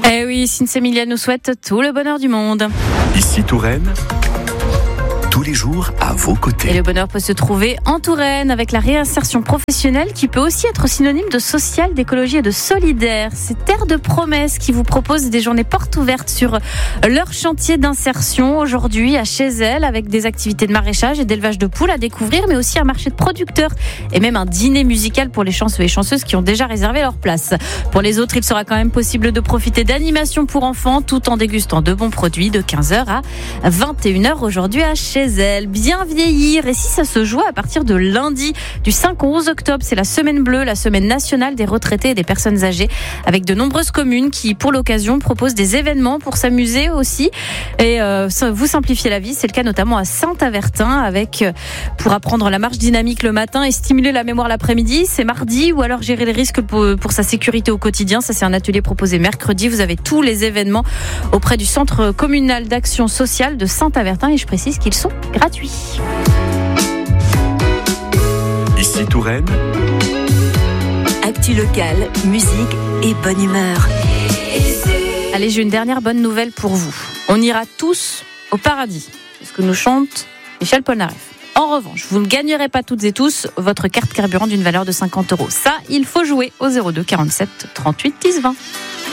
Eh oui, Sinsemilia nous souhaite tout le bonheur du monde. Ici Touraine, tous les jours à vos côtés. Et le bonheur peut se trouver en Touraine avec la réinsertion professionnelle qui peut aussi être synonyme de social, d'écologie et de solidaire. C'est Terre de Promesses qui vous propose des journées portes ouvertes sur leur chantier d'insertion aujourd'hui à Chézelles avec des activités de maraîchage et d'élevage de poules à découvrir, mais aussi un marché de producteurs et même un dîner musical pour les chanceux et chanceuses qui ont déjà réservé leur place. Pour les autres, il sera quand même possible de profiter d'animations pour enfants tout en dégustant de bons produits de 15h à 21h aujourd'hui à Chézelles. Bien vieillir, et si ça se joue à partir de lundi du 5 au 11 octobre, c'est la semaine bleue, la semaine nationale des retraités et des personnes âgées, avec de nombreuses communes qui pour l'occasion proposent des événements pour s'amuser aussi et vous simplifier la vie. C'est le cas notamment à Saint-Avertin avec pour apprendre la marche dynamique le matin et stimuler la mémoire l'après-midi, c'est mardi, ou alors gérer les risques pour sa sécurité au quotidien, ça c'est un atelier proposé mercredi. Vous avez tous les événements auprès du centre communal d'action sociale de Saint-Avertin et je précise qu'ils sont gratuits. Ici Touraine, actu locale, musique et bonne humeur. Allez, j'ai une dernière bonne nouvelle pour vous. On ira tous au paradis. C'est ce que nous chante Michel Polnareff. En revanche, vous ne gagnerez pas toutes et tous votre carte carburant d'une valeur de 50 €. Ça, il faut jouer au 02 47 38 10 20.